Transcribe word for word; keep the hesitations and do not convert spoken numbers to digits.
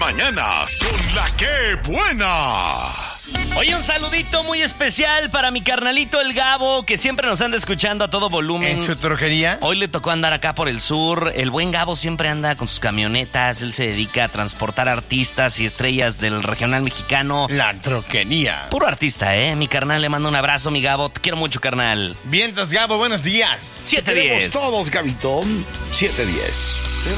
mañana son la que buena. Oye, un saludito muy especial para mi carnalito el Gabo, que siempre nos anda escuchando a todo volumen. ¿En su troquería? Hoy le tocó andar acá por el sur. El buen Gabo siempre anda con sus camionetas. Él se dedica a transportar artistas y estrellas del regional mexicano. La troquería. Puro artista, ¿eh? Mi carnal, le mando un abrazo, mi Gabo. Te quiero mucho, carnal. Vientos, Gabo, buenos días. siete diez. Todos, Gabito. siete diez.